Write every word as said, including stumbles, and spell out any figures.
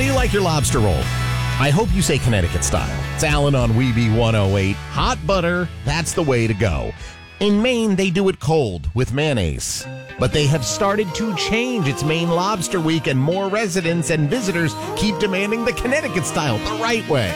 do you like your lobster roll? I hope you say Connecticut style. It's Alan on Weeby one oh eight. Hot butter, that's the way to go. In Maine, they do it cold with mayonnaise. But they have started to change. It's Maine Lobster Week, and more residents and visitors keep demanding the Connecticut style, the right way.